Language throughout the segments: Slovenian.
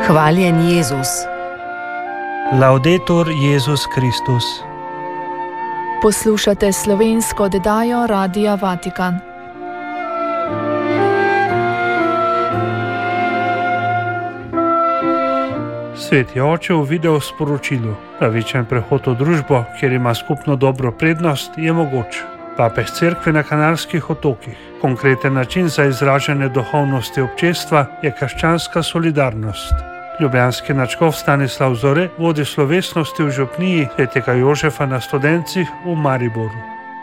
Hvaljen Jezus. Laudetur Jezus Kristus. Poslušate slovensko oddajo Radia Vatikan. Sveti oče v video sporočilu: pravičen prehod v družbo, kjer ima skupno dobro prednost, je mogoč. Papež cerkve na Kanarskih otokih. Konkreten način za izražanje duhovnosti občestva je krščanska solidarnost. Ljubljanski nadškof Stanislav Zore vodi slovesnosti v župniji svetega Jožefa na Studencih v Mariboru.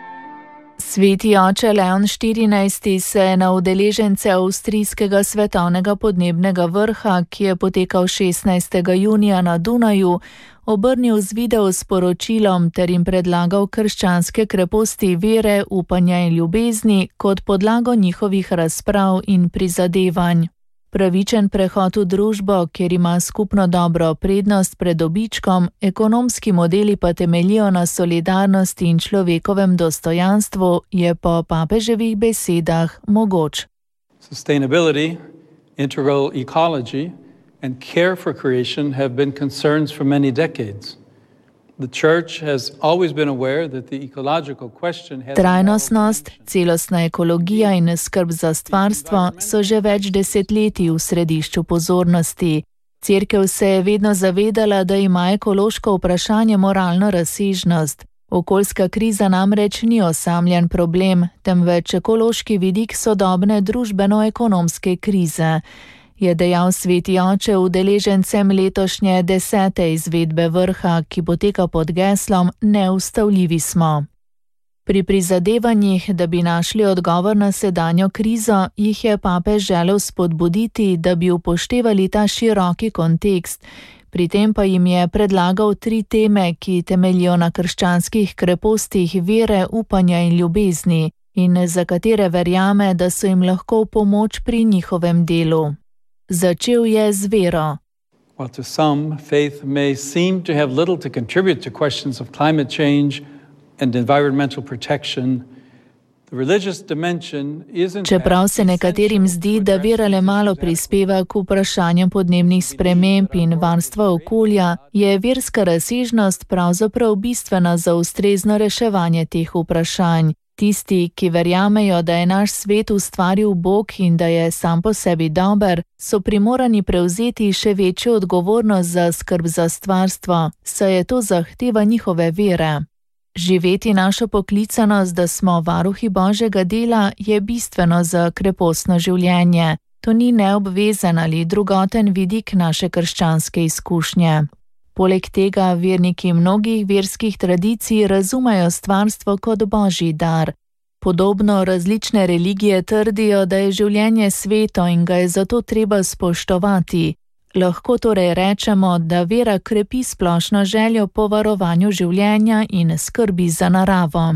Sveti oče Leon XIV. Se je na udeležence avstrijskega svetovnega podnebnega vrha, ki je potekal 16. junija na Dunaju, obrnil z video sporočilom ter jim predlagal krščanske kreposti vere, upanja in ljubezni kot podlago njihovih razprav in prizadevanj. Pravičen prehod v družbo, kjer ima skupno dobro prednost pred dobičkom, ekonomski modeli pa temeljijo na solidarnosti in človekovem dostojanstvu, je po papeževih besedah mogoč. Sustainability, integral ecology and care for creation have been concerns for many decades. The church has always been aware that the ecological question has... Trajnostnost, celostna ekologija in skrb za stvarstvo so že več desetletij v središču pozornosti. Cerkev se je vedno zavedala, da ima ekološko vprašanje moralno razsežnost. Okoljska kriza namreč ni osamljen problem, temveč ekološki vidik sodobne družbeno-ekonomske krize, je dejal sveti oče udeležencem letošnje 10. izvedbe vrha, ki poteka pod geslom Neustavljivi smo. Pri prizadevanjih, da bi našli odgovor na sedanjo krizo, jih je papež želel spodbuditi, da bi upoštevali ta široki kontekst. Pri tem pa jim je predlagal 3 teme, ki temeljijo na krščanskih krepostih vere, upanja in ljubezni in za katere verjame, da so jim lahko v pomoč pri njihovem delu. Začel je z vero. While to some, faith may seem to have little to contribute to questions of climate change and environmental protection, the religious dimension isn't... Čeprav se nekaterim zdi, da vera le malo prispeva k vprašanjem podnebnih sprememb in varstva okolja, je verska razsežnost pravzaprav bistvena za ustrezno reševanje teh vprašanj. Tisti, ki verjamejo, da je naš svet ustvaril Bog in da je sam po sebi dober, so primorani prevzeti še večjo odgovornost za skrb za stvarstvo, saj je to zahteva njihove vere. Živeti našo poklicanost, da smo varuhi Božjega dela, je bistveno za krepostno življenje. To ni neobvezen ali drugoten vidik naše krščanske izkušnje. Poleg tega verniki mnogih verskih tradicij razumejo stvarstvo kot Božji dar. Podobno različne religije trdijo, da je življenje sveto in ga je zato treba spoštovati. Lahko torej rečemo, da vera krepi splošno željo po varovanju življenja in skrbi za naravo.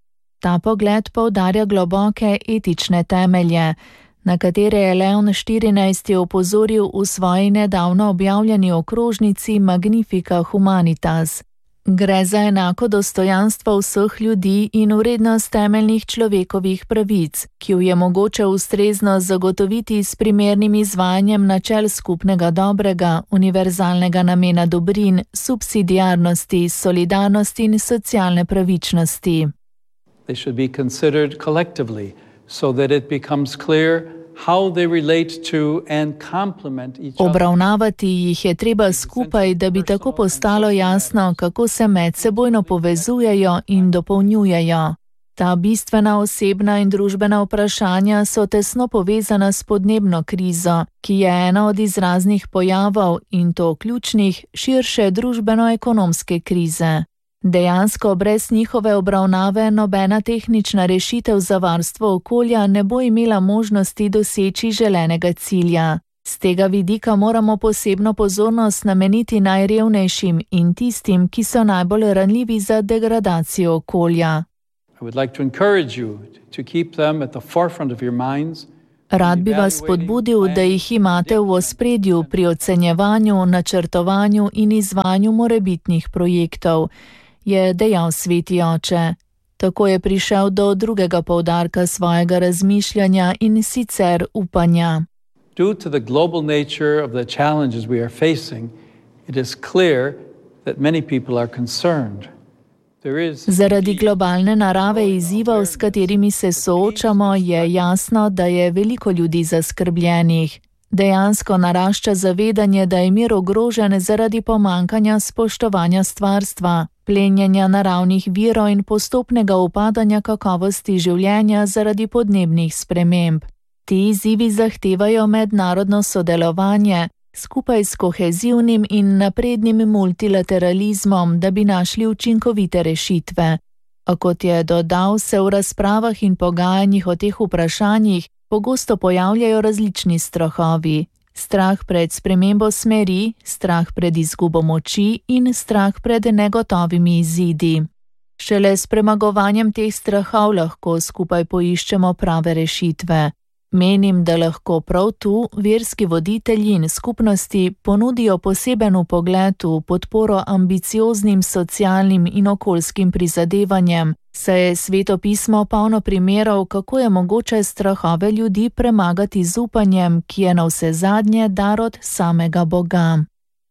Ta pogled poudarja globoke etične temelje, na katere je Leon XIV. Opozoril v svoji nedavno objavljeni okrožnici Magnifica Humanitas. Gre za enako dostojanstvo vseh ljudi in vrednost temeljnih človekovih pravic, ki jo je mogoče ustrezno zagotoviti s primernim izvajanjem načel skupnega dobrega, univerzalnega namena dobrin, subsidiarnosti, solidarnosti in socialne pravičnosti. They should be considered collectively, so that it becomes clear how they relate to and complement each other. Obravnavati jih je treba skupaj, da bi tako postalo jasno, kako se medsebojno povezujejo in dopolnjujejo. Ta bistvena osebna in družbena vprašanja so tesno povezana s podnebno krizo, ki je ena od izraznih pojavov in to ključnih širše družbeno-ekonomske krize. Dejansko brez njihove obravnave nobena tehnična rešitev za varstvo okolja ne bo imela možnosti doseči želenega cilja. Z tega vidika moramo posebno pozornost nameniti najrevnejšim in tistim, ki so najbolj ranljivi za degradacijo okolja. Rad bi vas spodbudil, da jih imate v ospredju pri ocenjevanju, načrtovanju in izvajanju morebitnih projektov, je dejal sveti oče. Tako je prišel do drugega poudarka svojega razmišljanja in sicer upanja. Due to the global nature of the challenges we are facing, it is clear that many people are concerned. Zaradi globalne narave izzivov, s katerimi se soočamo, je jasno, da je veliko ljudi zaskrbljenih. Dejansko narašča zavedanje, da je mir ogrožen zaradi pomankanja spoštovanja stvarstva, plenjenja naravnih virov in postopnega upadanja kakovosti življenja zaradi podnebnih sprememb. Ti izzivi zahtevajo mednarodno sodelovanje, skupaj s kohezivnim in naprednim multilateralizmom, da bi našli učinkovite rešitve. A kot je dodal, se v razpravah in pogajanjih o teh vprašanjih pogosto pojavljajo različni strahovi. Strah pred spremembo smeri, strah pred izgubo moči in strah pred negotovimi izidi. Šele s premagovanjem teh strahov lahko skupaj poiščemo prave rešitve. Menim, da lahko prav tu verski voditelji in skupnosti ponudijo poseben vpogled v podporo ambicioznim socialnim in okoljskim prizadevanjem, saj je Sveto pismo polno primerov, kako je mogoče strahove ljudi premagati z upanjem, ki je navsezadnje dar od samega Boga.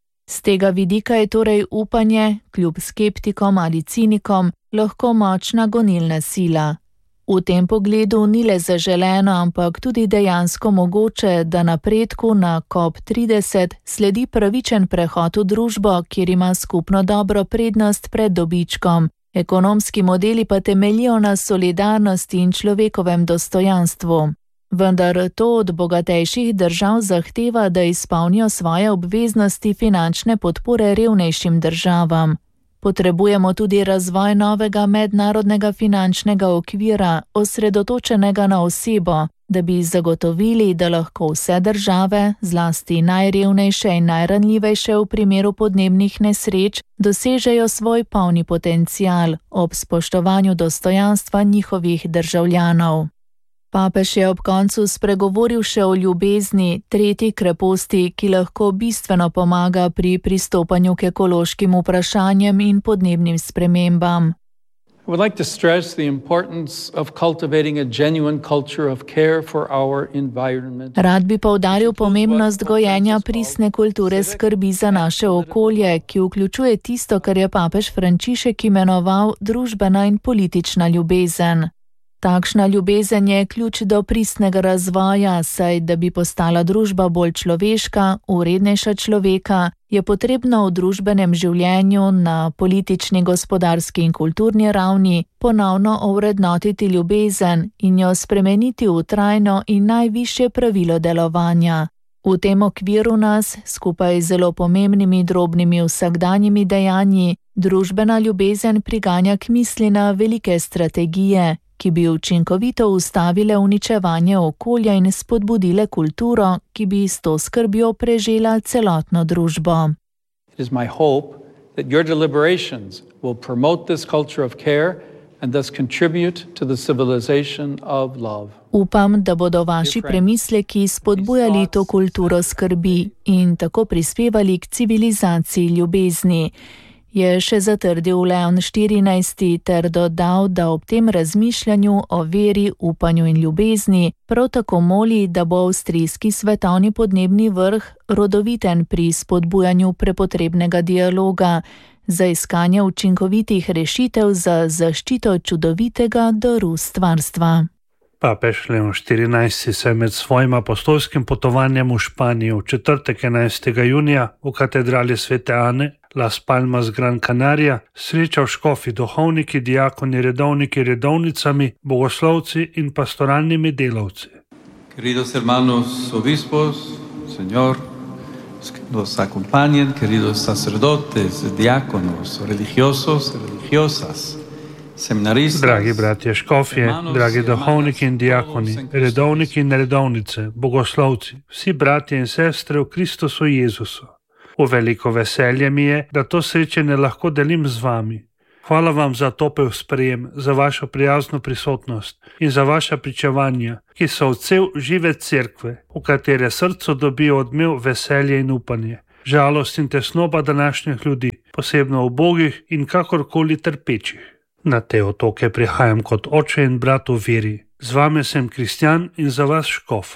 Z tega vidika je torej upanje, kljub skeptikom ali cinikom, lahko močna gonilna sila. V tem pogledu ni le zaželeno, ampak tudi dejansko mogoče, da napredku na COP30 sledi pravičen prehod v družbo, kjer ima skupno dobro prednost pred dobičkom. Ekonomski modeli pa temeljijo na solidarnosti in človekovem dostojanstvu. Vendar to od bogatejših držav zahteva, da izpolnijo svoje obveznosti finančne podpore revnejšim državam. Potrebujemo tudi razvoj novega mednarodnega finančnega okvira, osredotočenega na osebo, da bi zagotovili, da lahko vse države, zlasti najrevnejše in najranljivejše v primeru podnebnih nesreč, dosežejo svoj polni potencial ob spoštovanju dostojanstva njihovih državljanov. Papež je ob koncu spregovoril še o ljubezni, tretji kreposti, ki lahko bistveno pomaga pri pristopanju k ekološkim vprašanjem in podnebnim spremembam. I would like to stress the importance of cultivating a genuine culture of care for our environment. Rad bi poudaril pomembnost gojenja pristne kulture skrbi za naše okolje, ki vključuje tisto, kar je papež Frančišek imenoval družbena in politična ljubezen. Takšna ljubezen je ključ do pristnega razvoja, saj da bi postala družba bolj človeška, vrednejša človeka, je potrebno v družbenem življenju na politični, gospodarski in kulturni ravni ponovno ovrednotiti ljubezen in jo spremeniti v trajno in najvišje pravilo delovanja. V tem okviru nas, skupaj z zelo pomembnimi drobnimi vsakdanjimi dejanji, družbena ljubezen priganja k misli na velike strategije, ki bi učinkovito ustavile uničevanje okolja in spodbudile kulturo, ki bi s to skrbjo prežela celotno družbo. It is my hope that your deliberations will promote this culture of care and thus contribute to the civilization of love. Upam, da bodo vaši premisleki spodbujali to kulturo skrbi in tako prispevali k civilizaciji ljubezni. Je še zatrdil Leon XIV ter dodal, da ob tem razmišljanju o veri, upanju in ljubezni prav tako moli, da bo avstrijski svetovni podnebni vrh rodoviten pri spodbujanju prepotrebnega dialoga za iskanje učinkovitih rešitev za zaščito čudovitega daru stvarstva. Papež Leon XIV se je med svojim apostolskim potovanjem v Španijo v četrtek 11. junija v katedrali Svete Ane, Las Palmas, Gran Canaria, srečal škofi, duhovniki, diakoni, redovniki, redovnicami, bogoslovci in pastoralnimi delavci. Queridos hermanos obispos, Señor, nos acompañen, queridos sacerdotes, diáconos, religiosos, religiosas, seminaristas. Dragi bratje škofje, dragi duhovniki in diakoni, redovniki in redovnice, bogoslovci, vsi bratje in sestre v Kristusu Jezusu. V veliko veselje mi je, da to srečanje lahko delim z vami. Hvala vam za topel sprejem, za vašo prijazno prisotnost in za vaša pričevanja, ki so odsev žive cerkve, v katere srcu dobijo odmev veselje in upanje, žalost in tesnoba današnjih ljudi, posebno ubogih in kakorkoli trpečih. Na te otoke prihajam kot oče in brat v veri. Z vami sem kristjan in za vas škof.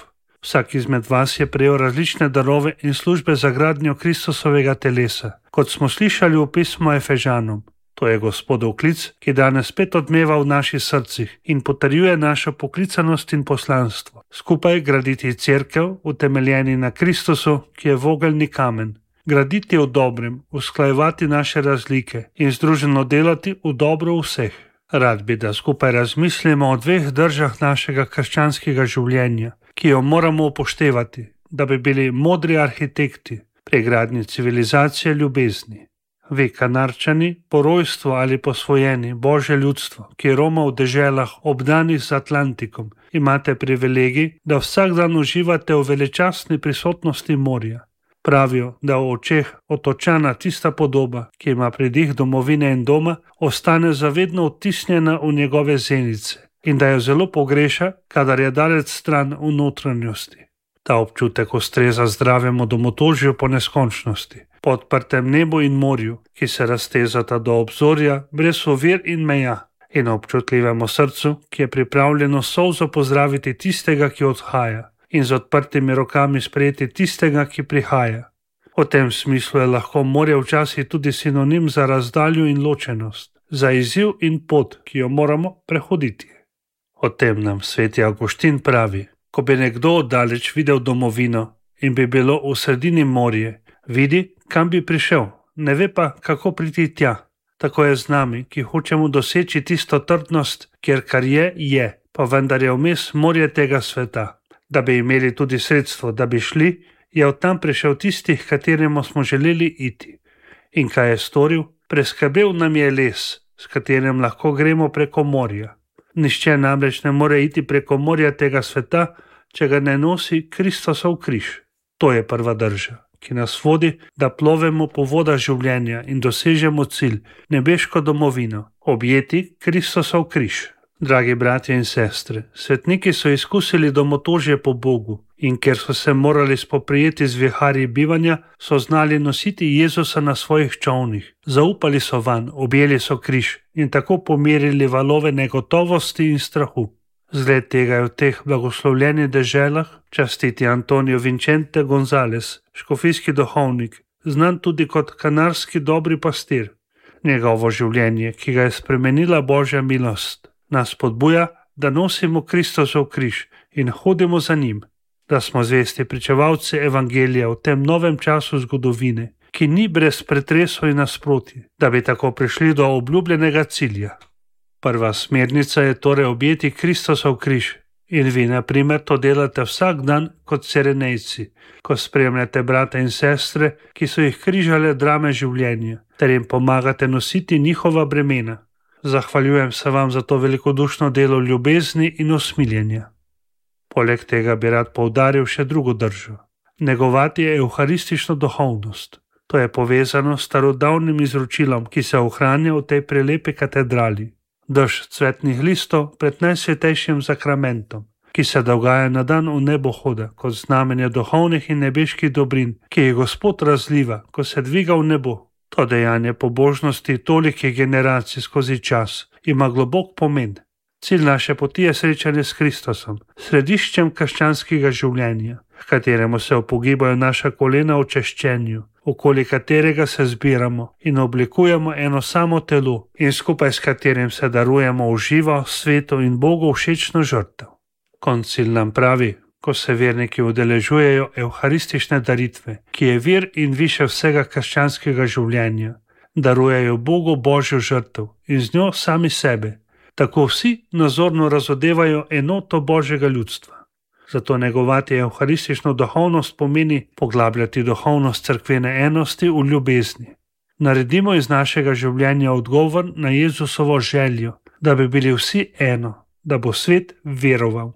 Vsak izmed vas je prejel različne darove in službe za gradnjo Kristusovega telesa, kot smo slišali v pismu Efežanom. To je Gospodov klic, ki danes spet odmeva v naših srcih in potrjuje našo poklicanost in poslanstvo. Skupaj graditi cerkev, utemeljeni na Kristusu, ki je vogelni kamen. Graditi v dobrem, usklajevati naše razlike in združeno delati v dobro vseh. Rad bi, da skupaj razmislimo o dveh držah našega krščanskega življenja, ki jo moramo upoštevati, da bi bili modri arhitekti pri gradnji civilizacije ljubezni. Vi, Kanarčani, po rojstvu ali posvojeni Božje ljudstvo, ki roma v deželah obdanih z Atlantikom, imate privilegij, da vsak dan uživate v veličastni prisotnosti morja. Pravijo, da v očeh Otočana tista podoba, ki ima pridih domovine in doma, ostane zavedno vtisnjena v njegove zenice in da jo zelo pogreša, kadar je daleč stran v notranjosti. Ta občutek ustreza zdravemu domotožju po neskončnosti, po odprtem nebu in morju, ki se raztezata do obzorja brez ovir in meja, in občutljivemu srcu, ki je pripravljeno solzo pozdraviti tistega, ki odhaja, in z odprtimi rokami sprejeti tistega, ki prihaja. V tem smislu je lahko morje včasih tudi sinonim za razdaljo in ločenost, za izziv in pot, ki jo moramo prehoditi. O tem nam sveti Avguštin pravi: ko bi nekdo oddaleč videl domovino in bi bilo v sredini morje, vidi, kam bi prišel, ne ve pa, kako priti tja. Tako je z nami, ki hočemo doseči tisto trdnost, kar je, pa vendar je vmes morje tega sveta. Da bi imeli tudi sredstvo, da bi šli, je od tam prišel tistih, kateremu smo želeli iti. In kaj je storil? Preskrbel nam je les, s katerim lahko gremo preko morja. Nihče namreč ne more iti preko morja tega sveta, če ga ne nosi Kristusov križ. To je prva drža, ki nas vodi, da plovemo po vodah življenja in dosežemo cilj, nebeško domovino, objeti Kristusov križ. Dragi bratje in sestre, svetniki so izkusili domotožje po Bogu in ker so se morali spoprijeti z viharji bivanja, so znali nositi Jezusa na svojih čolnih, zaupali so vanj, objeli so križ in tako pomirili valove negotovosti in strahu. Zgled tega je v teh blagoslovljenih deželah častiti Antonio Vincente González, škofijski duhovnik, znan tudi kot kanarski dobri pastir. Njegovo življenje, ki ga je spremenila Božja milost, nas spodbuja, da nosimo Kristusov križ in hodimo za njim, da smo zvesti pričevalci evangelija v tem novem času zgodovine, ki ni brez pretresov in nasprotij, da bi tako prišli do obljubljenega cilja. Prva smernica je torej objeti Kristusov križ in vi, na primer, to delate vsak dan kot Sirenejci, ko spremljate brata in sestre, ki so jih križale drame življenja, ter jim pomagate nositi njihova bremena. Zahvaljujem se vam za to velikodušno delo ljubezni in usmiljenja. Poleg tega bi rad poudaril še drugo držo. Negovati je evharistično duhovnost. To je povezano s starodavnim izročilom, ki se ohranja v tej prelepi katedrali. Dež cvetnih listov pred najsvetejšim sakramentom, ki se dogaja na dan v nebohoda kot znamenje duhovnih in nebeških dobrin, ki jih Gospod razliva, ko se dviga v nebo. To dejanje pobožnosti tolikih generacij skozi čas ima globok pomen. Cilj naše poti je srečanje s Kristusom, središčem krščanskega življenja, v kateremu se upogibajo naša kolena v češčenju, okoli katerega se zbiramo in oblikujemo eno samo telo in skupaj s katerim se darujemo v živo, sveto in Bogu všečno žrtev. Koncil nam pravi, ko se verniki udeležujejo evharistične daritve, ki je vir in više vsega krščanskega življenja, darujejo Bogu Božjo žrtev in z njo sami sebe. Tako vsi nazorno razodevajo enoto Božjega ljudstva. Zato negovati evharistično duhovnost pomeni poglabljati duhovnost cerkvene enosti v ljubezni. Naredimo iz našega življenja odgovor na Jezusovo željo, da bi bili vsi eno, da bo svet veroval.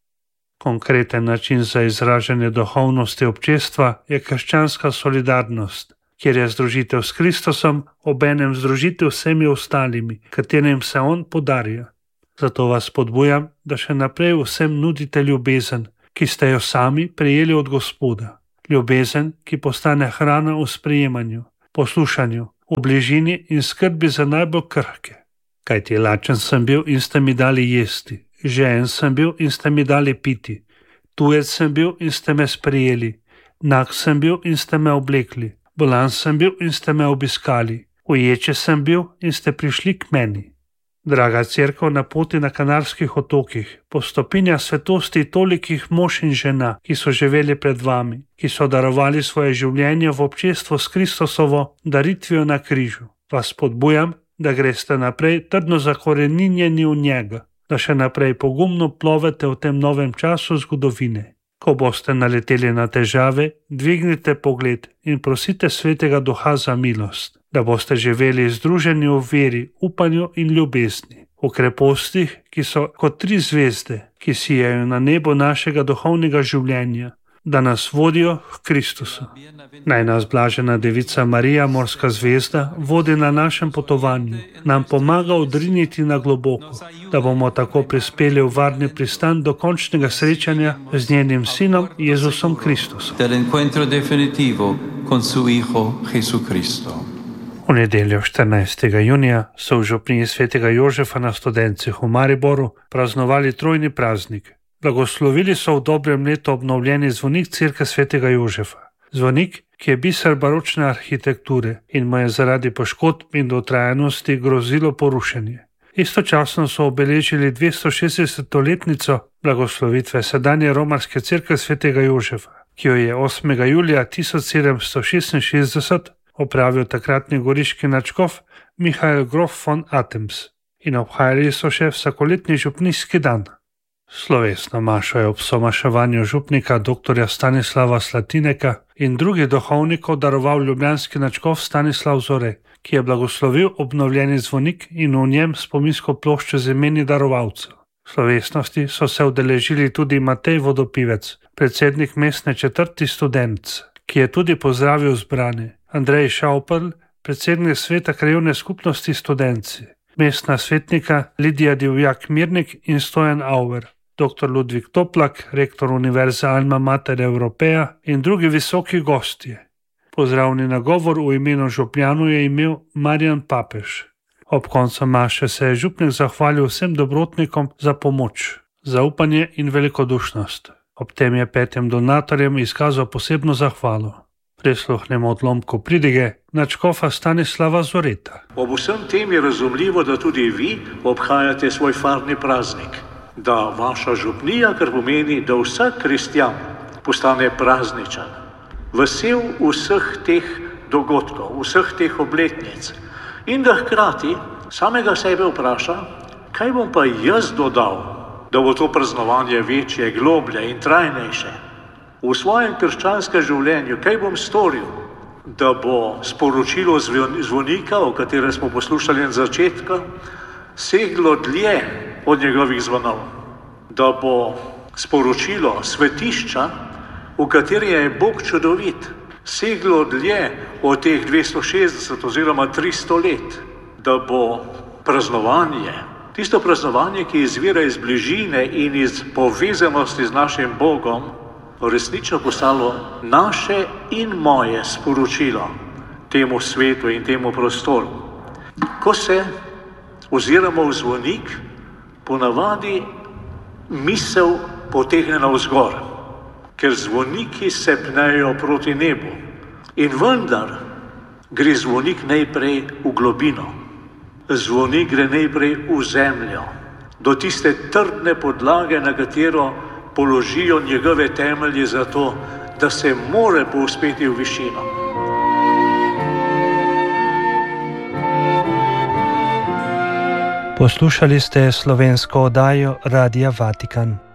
Konkreten način za izražanje duhovnosti občestva je krščanska solidarnost, kjer je združitev s Kristusom obenem združitev vsemi ostalimi, katerim se on podarja. Zato vas spodbujam, da še naprej vsem nudite ljubezen, ki ste jo sami prejeli od Gospoda. Ljubezen, ki postane hrana v sprejemanju, poslušanju, v bližini in skrbi za najbolj krhke. Kajti lačen sem bil in ste mi dali jesti, žejen sem bil in ste mi dali piti, Tujec sem bil in ste me sprejeli, nag sem bil in ste me oblekli, bolan sem bil in ste me obiskali, uječe sem bil in ste prišli k meni. Draga cerkev na poti na Kanarskih otokih, po stopinjah svetosti tolikih mož in žena, ki so živeli pred vami, ki so darovali svoje življenje v občestvu s Kristusovo daritvijo na križu, vas spodbujam, da greste naprej trdno zakoreninjeni v njega, da še naprej pogumno plovete v tem novem času zgodovine. Ko boste naleteli na težave, dvignite pogled in prosite Svetega Duha za milost, da boste živeli združeni v veri, upanju in ljubezni, v krepostih, ki so kot 3 zvezde, ki sijajo na nebo našega duhovnega življenja, da nas vodijo k Kristusu. Naj nas blažena Devica Marija, morska zvezda, vodi na našem potovanju, nam pomaga odriniti na globoko, da bomo tako prispeli v varni pristan do končnega srečanja z njenim Sinom Jezusom Kristusom. V nedeljo 14. junija so v župniji Svetega Jožefa na Studencih v Mariboru praznovali trojni praznik. Blagoslovili so v dobrem letu obnovljeni zvonik Cerkve Svetega Jožefa. Zvonik, ki je biser baročne arhitekture in mu je zaradi poškodb in dotrajanosti grozilo porušenje. Istočasno so obeležili 260-letnico blagoslovitve sedanje romarske Cerkve Svetega Jožefa, ki jo je 8. julija 1766 opravil takratni goriški nadškof Mihael Grof von Atems in obhajali so še vsakoletni župnijski dan. Slovesno mašo je ob somaševanju župnika dr. Stanislava Slatineka in drugih duhovnikov daroval ljubljanski nadškof Stanislav Zore, ki je blagoslovil obnovljeni zvonik in v njem spominsko ploščo z imeni darovalcev. Slovesnosti so se udeležili tudi Matej Vodopivec, predsednik mestne četrti Studenc, ki je tudi pozdravil zbrane, Andrej Šauperl, predsednik sveta krajevne skupnosti Studenci, mestna svetnika Lidija Divjak-Mirnik in Stojan Auer, dr. Ludvik Toplak, rektor Univerze Alma Mater Europeja in drugi visoki gostje. Pozdravni nagovor v imenu župljanov je imel Marjan Papež. Ob koncu maše se je župnik zahvalil vsem dobrotnikom za pomoč, zaupanje in velikodušnost. Ob tem je 5 donatorjem izkazal posebno zahvalo. Prisluhnemo odlomku pridige nadškofa Stanislava Zoreta. Ob vsem tem je razumljivo, da tudi vi obhajate svoj farni praznik, da vaša župnija, kar pomeni, da vsak kristjan postane prazničan, vesel vseh teh dogodkov, vseh teh obletnic in da hkrati samega sebe vpraša, kaj bom pa jaz dodal, da bo to praznovanje večje, globlje in trajnejše. V svojem krščanskem življenju, kaj bom storil, da bo sporočilo zvonika, o katerem smo poslušali na začetku, seglo dlje od njegovih zvonov, da bo sporočilo svetišča, v kateri je Bog čudovit, seglo dlje od teh 260 oziroma 300 let, da bo praznovanje, tisto praznovanje, ki izvira iz bližine in iz povezanosti z našim Bogom, resnično postalo naše in moje sporočilo temu svetu in temu prostoru. Ko se oziramo v zvonik, ponavadi misel potegne navzgor, ker zvoniki se pnejo proti nebu. In vendar gre zvonik najprej v globino. Zvonik gre najprej v zemljo, do tiste trdne podlage, na katero položijo njegove temelje za to, da se more povzpeti v višino. Poslušali ste slovensko oddajo Radia Vatikan.